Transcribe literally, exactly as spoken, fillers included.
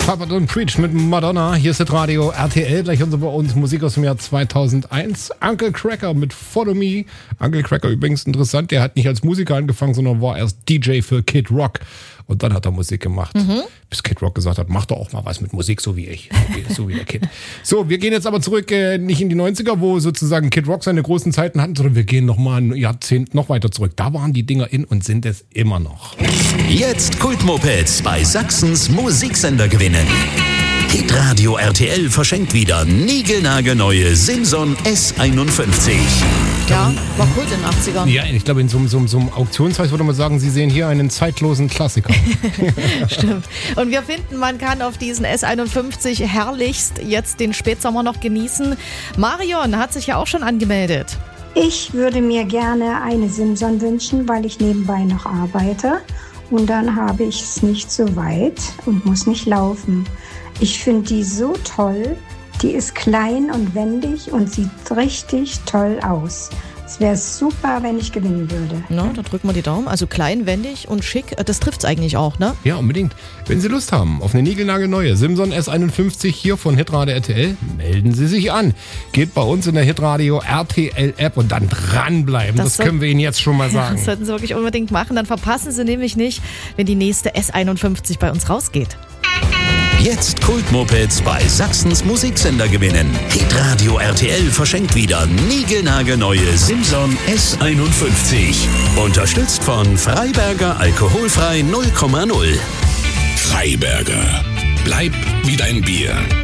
Papa Don't Preach mit Madonna. Hier ist das Radio R T L. Gleich unser bei uns Musik aus dem Jahr zweitausendeins. Uncle Cracker mit Follow Me. Uncle Cracker übrigens interessant. Der hat nicht als Musiker angefangen, sondern war erst D J für Kid Rock. Und dann hat er Musik gemacht. Mhm. Bis Kid Rock gesagt hat, mach doch auch mal was mit Musik, so wie ich. So wie, so wie der Kid. So, wir gehen jetzt aber zurück, äh, nicht in die neunziger, wo sozusagen Kid Rock seine großen Zeiten hatten, sondern wir gehen noch mal ein Jahrzehnt noch weiter zurück. Da waren die Dinger in und sind es immer noch. Jetzt Kultmopeds bei Sachsens Musiksender gewinnen. Hitradio R T L verschenkt wieder niegelnagelneue Simson S einundfünfzig. Ja, war Kult in den achtzigern. Ja, ich glaube, in so, so, so einem Auktionshaus würde man sagen, Sie sehen hier einen zeitlosen Klassiker. Stimmt. Und wir finden, man kann auf diesen S einundfünfzig herrlichst jetzt den Spätsommer noch genießen. Marion hat sich ja auch schon angemeldet. Ich würde mir gerne eine Simson wünschen, weil ich nebenbei noch arbeite. Und dann habe ich es nicht so weit und muss nicht laufen. Ich finde die so toll. Die ist klein und wendig und sieht richtig toll aus. Es wäre super, wenn ich gewinnen würde. Na, da drücken wir die Daumen. Also klein, wendig und schick, das trifft's eigentlich auch, ne? Ja, unbedingt. Wenn Sie Lust haben auf eine niegelnagelneue Simson S einundfünfzig hier von Hitradio R T L, melden Sie sich an. Geht bei uns in der Hitradio R T L App und dann dranbleiben. Das, das soll, können wir Ihnen jetzt schon mal sagen. Das sollten Sie wirklich unbedingt machen. Dann verpassen Sie nämlich nicht, wenn die nächste S einundfünfzig bei uns rausgeht. Jetzt Kultmopeds bei Sachsens Musiksender gewinnen. Hitradio R T L verschenkt wieder niegelnagelneue Simson S einundfünfzig. Unterstützt von Freiberger Alkoholfrei null Komma null. Freiberger. Bleib wie dein Bier.